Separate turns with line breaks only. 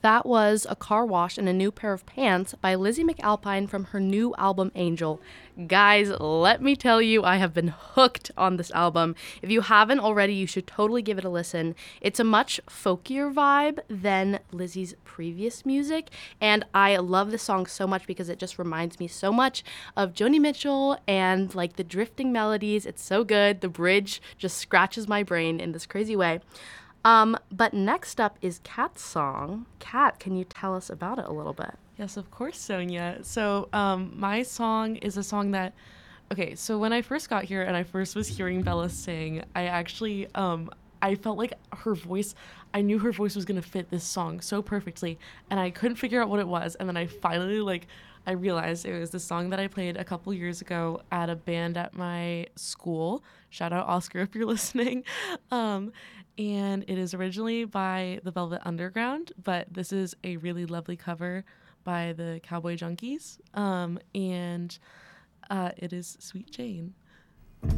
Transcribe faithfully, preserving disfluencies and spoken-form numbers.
That was A Car Wash and a New Pair of Pants by Lizzie McAlpine from her new album Angel. Guys, let me tell you, I have been hooked on this album. If you haven't already, you should totally give it a listen. It's a much folkier vibe than Lizzie's previous music, and I love this song so much because it just reminds me so much of Joni Mitchell and like the drifting melodies. It's so good. The bridge just scratches my brain in this crazy way. Um, but next up is Kat's song. Kat, can you tell us about it a little bit?
Yes, of course, Sonia. So um, my song is a song that, okay, so when I first got here and I first was hearing Bella sing, I actually, um, I felt like her voice, I knew her voice was going to fit this song so perfectly, and I couldn't figure out what it was. And then I finally, like, I realized it was the song that I played a couple years ago at a band at my school. Shout out Oscar if you're listening. Um, and it is originally by the Velvet Underground, but this is a really lovely cover by the Cowboy Junkies. Um, and uh, it is Sweet Jane.